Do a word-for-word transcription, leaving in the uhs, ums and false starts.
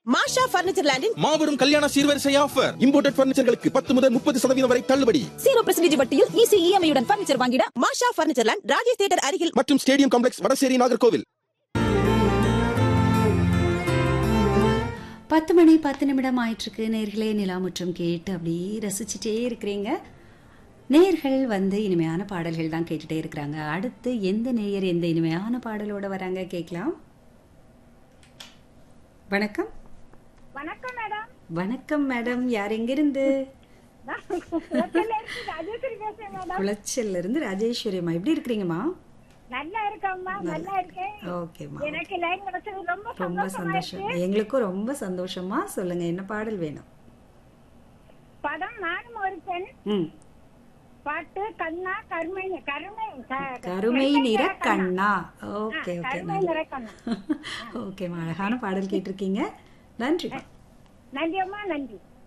மாஷா furniture லேண்டின் மாபெரும் கல்யாண சீர்வரிசை offer. Imported பர்னிச்சர்களுக்கு பத்து முதல் முப்பது சதவீதம் வரை தள்ளுபடி. ஜீரோ பர்சன்டேஜ் வட்டியில் ஈஸி இஎம்ஐயுடன் பர்னிச்சர் வாங்கிட மாஷா பர்னிச்சர் லேண்ட் ராஜேஷ் தியேட்டர் அருகில் மற்றும் ஸ்டேடியம் காம்ப்ளெக்ஸ் வடசேரி நாகர்கோவில். பத்து மணி பத்து நிமிடம் ஆயிட்டிருக்கு. நேர்களே நிலா முற்றும் கேட்டு அப்படியே ரசிச்சுட்டே இருக்கிறீங்க. நேர்கள் வந்து இனிமையான பாடல்கள் தான் கேட்டுட்டே இருக்கிறாங்க. அடுத்து எந்த நேயர் எந்த இனிமையான பாடலோட வராங்க கேட்கலாம். வணக்கம். வணக்கம் மேடம். வணக்கம் மேடம். யார் எங்கிருந்து? குளச்சல்ல இருந்து ராஜேஸ்வரிமா. எப்படி இருக்கிறீங்கம்மா? நல்லா இருக்கம்மா. நல்லா இருக்கேன். ஓகேம்மா. எனக்கு லைன் கிடைச்சது ரொம்ப ரொம்ப சந்தோஷம். எங்களுக்கும் ரொம்ப சந்தோஷமா. சொல்லுங்க, என்ன பாடல் வேணும்? படம் நானும் ஒரு பெண். ம். பாட்டு கண்ணா கருமை கருமை கருமை நிற கண்ணா. Okay okay. கருமை நிற கண்ணா. ஓகேம்மா, அழகான பாடல் கேட்டிருக்கீங்க. நன்றி. நன்றி அம்மா, நன்றி.